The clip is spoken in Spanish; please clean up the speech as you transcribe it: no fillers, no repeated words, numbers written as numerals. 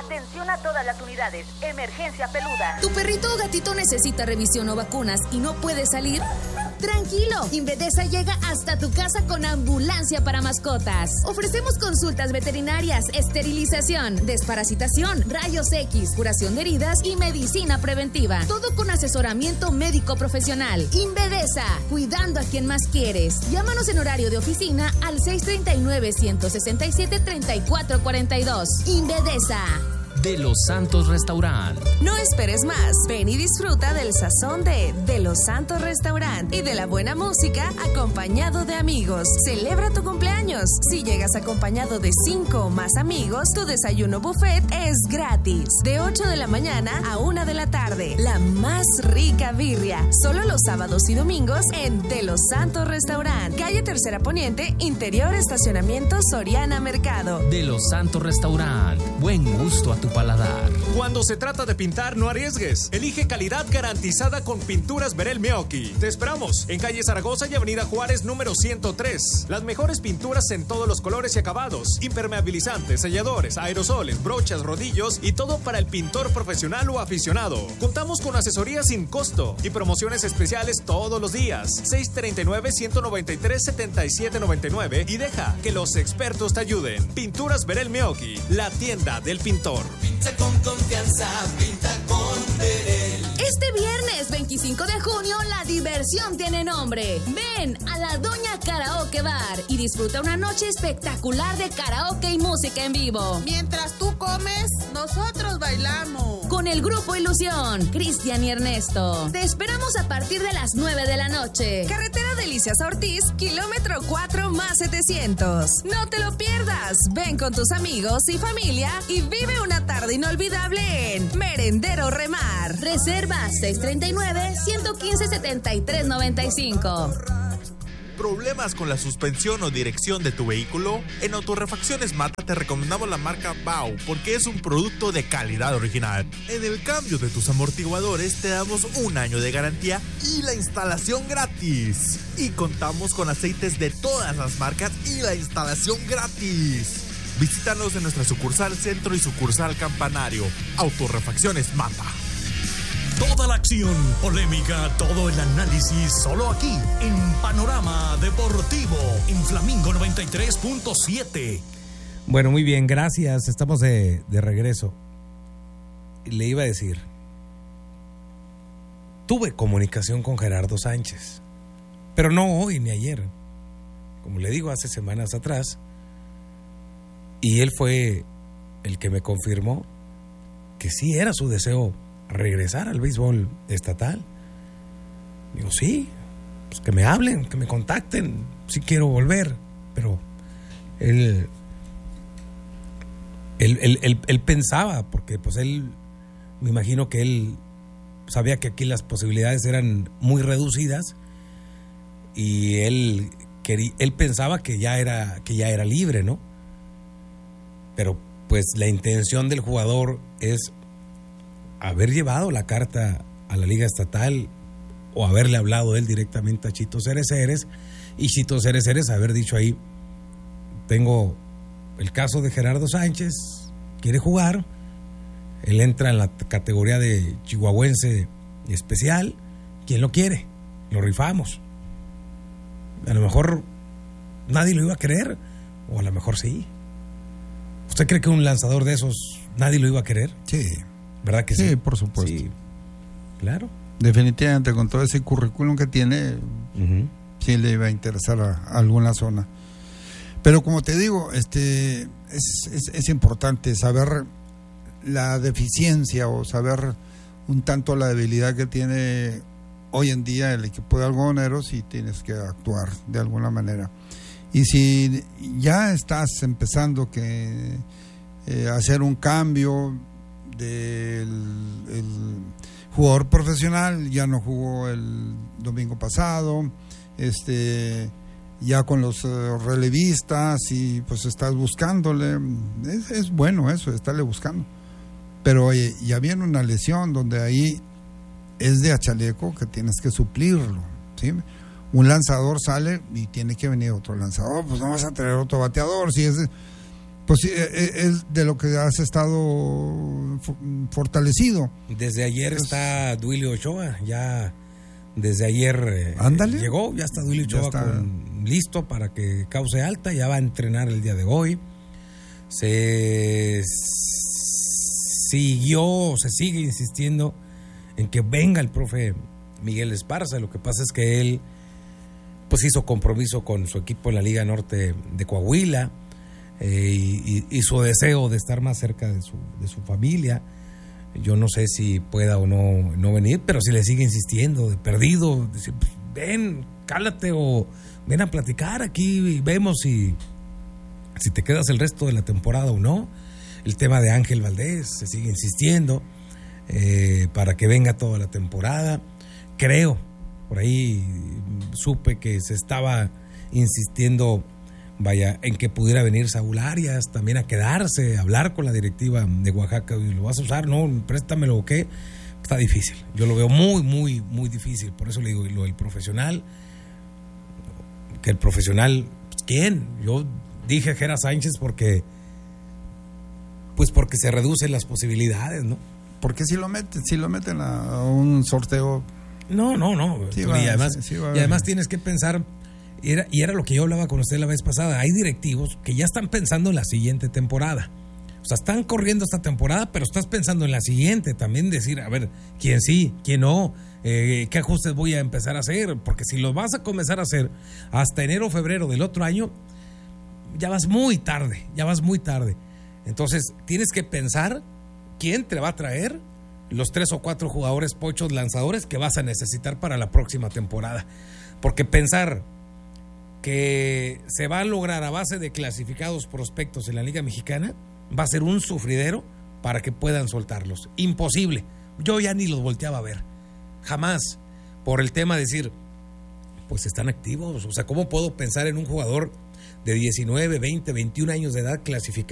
Atención a todas las unidades. Emergencia peluda. ¿Tu perrito o gatito necesita revisión o vacunas y no puede salir? Tranquilo, Invedesa llega hasta tu casa con ambulancia para mascotas. Ofrecemos consultas veterinarias, esterilización, desparasitación, rayos X, curación de heridas y medicina preventiva. Todo con asesoramiento médico profesional. Invedesa, cuidando a quien más quieres. Llámanos en horario de oficina al 639-167-3442. Invedesa. De Los Santos Restaurant. No esperes más. Ven y disfruta del sazón de Los Santos Restaurant y de la buena música acompañado de amigos. Celebra tu cumpleaños. Si llegas acompañado de 5 o más amigos, tu desayuno buffet es gratis. De 8 de la mañana a 1 de la tarde. La más rica birria. Solo los sábados y domingos en De Los Santos Restaurant. Calle Tercera Poniente, interior estacionamiento Soriana Mercado. De Los Santos Restaurant. Buen gusto a tu paladar. Cuando se trata de pintar, no arriesgues. Elige calidad garantizada con Pinturas Berel Meoqui. Te esperamos en calle Zaragoza y avenida Juárez número 103. Las mejores pinturas en todos los colores y acabados. Impermeabilizantes, selladores, aerosoles, brochas, rodillos y todo para el pintor profesional o aficionado. Contamos con asesoría sin costo y promociones especiales todos los días. 639-193-7799 y deja que los expertos te ayuden. Pinturas Berel Meoqui, la tienda del pintor. Pinta con confianza, pinta con Berel. Este viernes 25 de junio la diversión tiene nombre. Ven a la Doña Karaoke Bar y disfruta una noche espectacular de karaoke y música en vivo. Mientras tú comes, nosotros bailamos. Con el grupo Ilusión, Cristian y Ernesto. Te esperamos a partir de las 9 de la noche. Carretera Delicias Ortiz, kilómetro 4 más 700. No te lo pierdas. Ven con tus amigos y familia y vive una tarde inolvidable en Merendero Remar. Reserva 639-115-7395. ¿Problemas con la suspensión o dirección de tu vehículo? En Autorrefacciones Mata te recomendamos la marca BAU porque es un producto de calidad original. En el cambio de tus amortiguadores te damos 1 año de garantía y la instalación gratis. Y contamos con aceites de todas las marcas y la instalación gratis. Visítanos en nuestra sucursal Centro y sucursal Campanario. Autorrefacciones Mata. Toda la acción, polémica, todo el análisis, solo aquí, en Panorama Deportivo, en Flamingo 93.7. Bueno, muy bien, gracias. Estamos de regreso. Le iba a decir, tuve comunicación con Gerardo Sánchez, pero no hoy ni ayer. Como le digo, hace semanas atrás. Y él fue el que me confirmó que sí era su deseo regresar al béisbol estatal. Digo, sí, pues que me hablen, que me contacten, sí quiero volver. Pero él pensaba, porque pues él, me imagino que él sabía que aquí las posibilidades eran muy reducidas y él pensaba que ya era libre, ¿no? Pero pues la intención del jugador es haber llevado la carta a la Liga Estatal o haberle hablado él directamente a Chito Cerezeres y Chito Cerezeres haber dicho ahí, tengo el caso de Gerardo Sánchez, quiere jugar, él entra en la categoría de chihuahuense especial, ¿quién lo quiere? Lo rifamos. A lo mejor nadie lo iba a querer, o a lo mejor sí. ¿Usted cree que un lanzador de esos nadie lo iba a querer? Sí. ¿Verdad que sí? Sí, por supuesto. Sí, claro. Definitivamente, con todo ese currículum que tiene, sí le iba a interesar a alguna zona. Pero como te digo, es importante saber la deficiencia o saber un tanto la debilidad que tiene hoy en día el equipo de algodoneros y tienes que actuar de alguna manera. Y si ya estás empezando a hacer un cambio del jugador profesional, ya no jugó el domingo pasado, ya con los relevistas y pues estás buscándole, es bueno eso, estarle buscando. Pero oye, ya viene una lesión donde ahí es de a chaleco que tienes que suplirlo, ¿sí? Un lanzador sale y tiene que venir otro lanzador, pues no vas a tener otro bateador, si es Pues es de lo que has estado fortalecido. Desde ayer está Duilio Ochoa, ya desde ayer llegó, ya está Duilio Ochoa listo para que cause alta, ya va a entrenar el día de hoy. Se sigue insistiendo en que venga el profe Miguel Esparza. Lo que pasa es que él pues hizo compromiso con su equipo en la Liga Norte de Coahuila, y su deseo de estar más cerca de su familia. Yo no sé si pueda o no venir, pero si le sigue insistiendo de perdido, decir, pues, ven, cálate o ven a platicar aquí y vemos si te quedas el resto de la temporada o no. El tema de Ángel Valdés se sigue insistiendo para que venga toda la temporada. Creo, por ahí supe que se estaba insistiendo, en que pudiera venir Saúl Arias también a quedarse, a hablar con la directiva de Oaxaca. ¿Y lo vas a usar? No, préstamelo o qué. Está difícil. Yo lo veo muy, muy, muy difícil. Por eso le digo, lo del profesional, que el profesional, ¿quién? Yo dije Jera Sánchez porque se reducen las posibilidades, ¿no? Porque si lo meten a un sorteo. No. Sí, y además tienes que pensar. Y era lo que yo hablaba con usted la vez pasada. Hay directivos que ya están pensando en la siguiente temporada. O sea, están corriendo esta temporada, pero estás pensando en la siguiente. También decir, a ver, quién sí, quién no, qué ajustes voy a empezar a hacer. Porque si lo vas a comenzar a hacer hasta enero o febrero del otro año, ya vas muy tarde. Entonces, tienes que pensar quién te va a traer los 3 o 4 jugadores pochos lanzadores que vas a necesitar para la próxima temporada. Porque pensar que se va a lograr a base de clasificados prospectos en la Liga Mexicana va a ser un sufridero para que puedan soltarlos. Imposible. Yo ya ni los volteaba a ver. Jamás. Por el tema de decir, pues están activos. O sea, ¿cómo puedo pensar en un jugador de 19, 20, 21 años de edad clasificado